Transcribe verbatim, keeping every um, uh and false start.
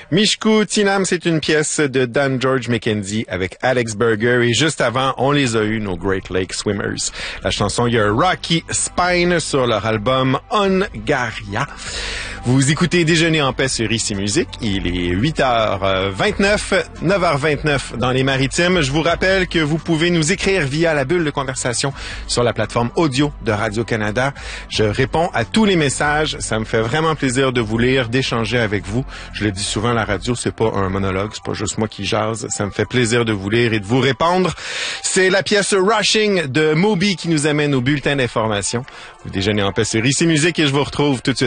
Mishku Tinam, c'est une pièce de Dan George McKenzie avec Alex Berger. Et juste avant, on les a eu, nos Great Lake Swimmers. La chanson, il y a Rocky Spine sur leur album Hungaria. Vous écoutez Déjeuner en paix sur Ici Musique. Il est huit heures vingt-neuf, neuf heures vingt-neuf dans les Maritimes. Je vous rappelle que vous pouvez nous écrire via la bulle de conversation sur la plateforme audio de Radio-Canada. Je réponds à tous les messages. Ça me fait vraiment plaisir de vous lire, d'échanger avec vous. Je le dis souvent, la radio, c'est pas un monologue, c'est pas juste moi qui jase. Ça me fait plaisir de vous lire et de vous répondre. C'est la pièce Rushing de Moby qui nous amène au bulletin d'information. Vous Déjeunez en paix sur Ici Musique et je vous retrouve tout de suite